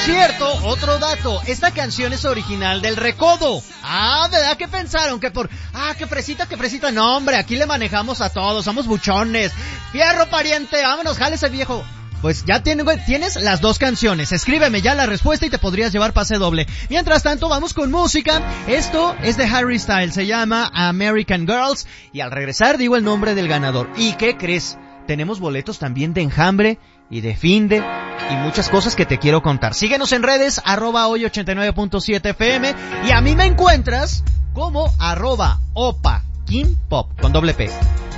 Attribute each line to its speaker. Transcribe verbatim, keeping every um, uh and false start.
Speaker 1: cierto, otro dato, esta canción es original del Recodo. Ah, ¿verdad que pensaron? Que por, ah, que fresita, que fresita, no hombre, aquí le manejamos a todos, somos buchones. Fierro pariente, vámonos, jálese viejo. Pues ya tienes, tienes las dos canciones, escríbeme ya la respuesta y te podrías llevar pase doble. Mientras tanto, vamos con música. Esto es de Harry Styles, se llama American Girls, y al regresar digo el nombre del ganador. ¿Y qué crees? Tenemos boletos también de Enjambre y de Finde y muchas cosas que te quiero contar. Síguenos en redes, arroba hoy ochenta y nueve punto siete F M, y a mí me encuentras como arroba opa Kim Pop con doble P.